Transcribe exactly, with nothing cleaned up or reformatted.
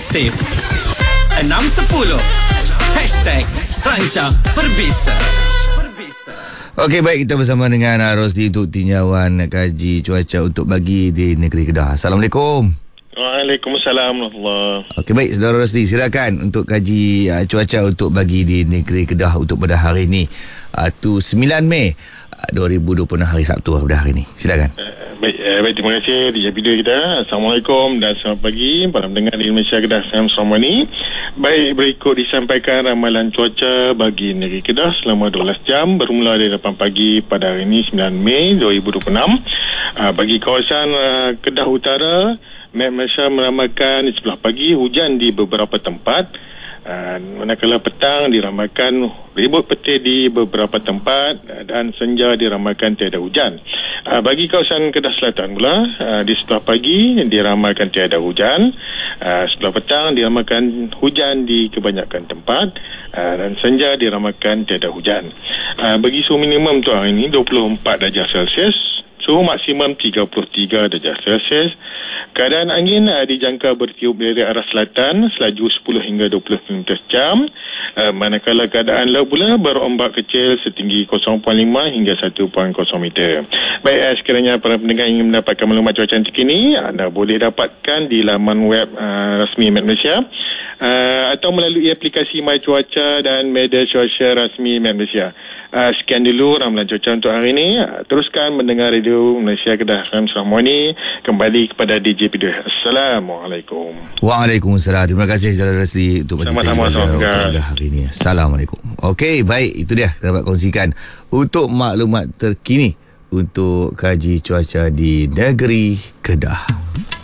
Aktif enam sepuluh Hashtag Ranca Berbisa. Okey, baik, kita bersama dengan Rosli untuk tinjauan kaji cuaca untuk pagi di negeri Kedah. Assalamualaikum. Waalaikumsalam warahmatullahi. Okey, baik, saudara Rosli, silakan untuk kaji uh, cuaca untuk pagi di negeri Kedah untuk pada hari ini. Uh, tu sembilan Mei dua ribu dua puluh, hari Sabtu pada hari ini. Silakan. Uh, baik, uh, baik, terima kasih D J Video kita. Assalamualaikum dan selamat pagi para pendengar di Malaysia, Kedah dan Sarawak ini. Baik, berikut disampaikan ramalan cuaca bagi negeri Kedah selama dua belas jam bermula dari lapan pagi pada hari ini sembilan Mei dua ribu dua puluh enam. Uh, bagi kawasan uh, Kedah Utara, Met Malaysia meramalkan di sebelah pagi hujan di beberapa tempat. Uh, manakala petang diramalkan ribut petir di beberapa tempat uh, dan senja diramalkan tiada hujan. Uh, bagi kawasan Kedah Selatan pula, uh, di sebelah pagi diramalkan tiada hujan. Uh, sebelah petang diramalkan hujan di kebanyakan tempat uh, dan senja diramalkan tiada hujan. Uh, bagi suhu minimum untuk hari ini dua puluh empat darjah Celsius. Suhu maksimum tiga puluh tiga darjah Celsius. Keadaan angin uh, dijangka bertiup dari arah selatan selaju sepuluh hingga dua puluh kilometer jam. Uh, manakala keadaan laut pula berombak kecil setinggi kosong perpuluhan lima hingga satu perpuluhan kosong meter. Baik, uh, sekiranya para pendengar ingin mendapatkan maklumat cuaca terkini, anda boleh dapatkan di laman web uh, rasmi Met Malaysia uh, atau melalui aplikasi My Cuaca dan media sosial rasmi Met Malaysia. Uh, sekian dulu ramalan cuaca untuk hari ini. Uh, teruskan mendengar Radio Malaysia Kedah dan Sarawak ini. Kembali kepada D J P dua. Assalamualaikum. Waalaikumsalam. Terima kasih Saudara Rosli untuk sama-sama pada hari ini. Assalamualaikum. Okey, baik, itu dia kita dapat kongsikan untuk maklumat terkini untuk kaji cuaca di negeri Kedah.